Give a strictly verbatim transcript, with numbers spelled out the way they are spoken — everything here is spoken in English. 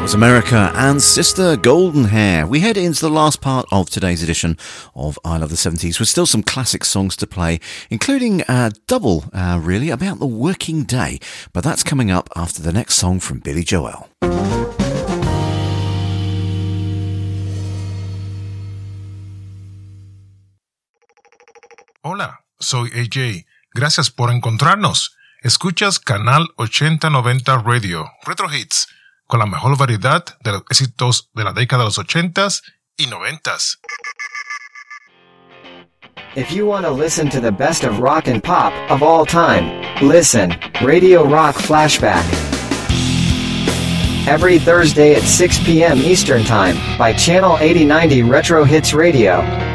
was America and Sister Golden Hair. We head into the last part of today's edition of I Love the seventies with still some classic songs to play, including a double, uh, really, about the working day. But that's coming up after the next song from Billy Joel. Hola, soy A J. Gracias por encontrarnos. Escuchas Canal ochenta noventa Radio, Retro Hits, con la mejor variedad de los éxitos de la década de los ochentas y noventas. If you want to listen to the best of rock and pop of all time, listen, Radio Rock Flashback. Every Thursday at six p.m. Eastern Time by Channel eighty ninety Retro Hits Radio.